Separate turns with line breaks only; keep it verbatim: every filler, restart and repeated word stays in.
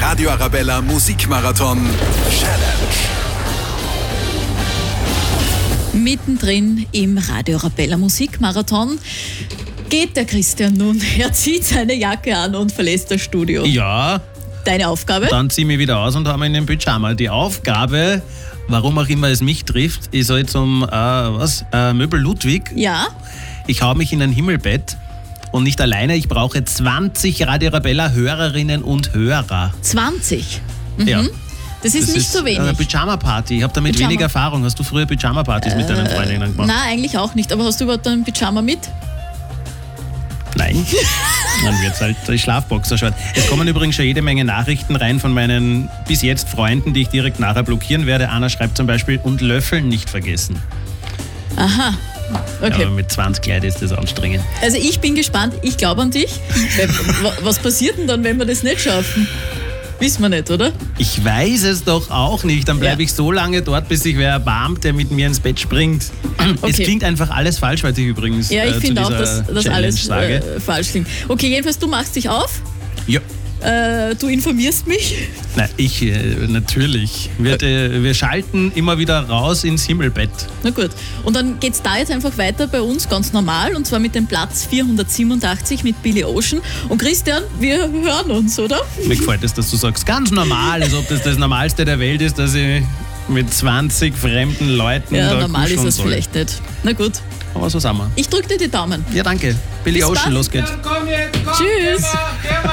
Radio Arabella Musikmarathon Challenge.
Mittendrin im Radio Arabella Musikmarathon geht der Christian nun. Er zieht seine Jacke an und verlässt das Studio.
Ja,
Deine Aufgabe?
dann zieh ich mich wieder aus und habe in den Pyjama. Die Aufgabe, warum auch immer es mich trifft, ich soll zum äh, was? Äh, Möbel Ludwig.
Ja?
Ich hau mich in ein Himmelbett und nicht alleine, ich brauche zwanzig Radio Arabella Hörerinnen und Hörer.
zwanzig? Mhm.
Ja.
Das ist
Das
nicht so wenig.
Eine Pyjama-Party. Ich habe damit
Pyjama.
wenig Erfahrung. Hast du früher Pyjama-Partys mit deinen Freundinnen gemacht?
Nein, eigentlich auch nicht. Aber hast du überhaupt einen Pyjama mit?
Nein. Dann wird es halt die Schlafboxer schauen. Es kommen übrigens schon jede Menge Nachrichten rein von meinen bis jetzt Freunden, die ich direkt nachher blockieren werde. Einer schreibt zum Beispiel, und Löffeln nicht vergessen.
Aha. Okay.
Ja, aber mit zwanzig Leuten ist das anstrengend.
Also ich bin gespannt. Ich glaube an dich. Weil, wa- Was passiert denn dann, wenn wir das nicht schaffen? Wissen wir nicht, oder?
Ich weiß es doch auch nicht. Dann bleibe
Ja.
ich so lange dort, bis sich wer erbarmt, der mit mir ins Bett springt. Es
Okay.
klingt einfach alles falsch, was ich übrigens
Ja, ich
äh, zu
finde auch,
dieser
dass das
Challenge
alles
sage.
äh, falsch klingt. Okay, jedenfalls, du machst dich auf.
Ja.
Äh, du informierst mich.
Na, ich äh, natürlich. Wir, äh, wir schalten immer wieder raus ins Himmelbett.
Na gut. Und dann geht's da jetzt einfach weiter bei uns ganz normal. Und zwar mit dem Platz vierhundertsiebenundachtzig mit Billy Ocean. Und Christian, wir hören uns, oder?
Mir gefällt es, dass du sagst, ganz normal, als ob das das Normalste der Welt ist, dass ich mit zwanzig fremden Leuten
Ja,
da
normal ist
kuscheln
das
soll.
vielleicht nicht. Na gut.
Aber so sind wir.
Ich drücke dir die Daumen.
Ja, danke. Billy
Bis
Ocean,
bald.
los geht's.
Tschüss.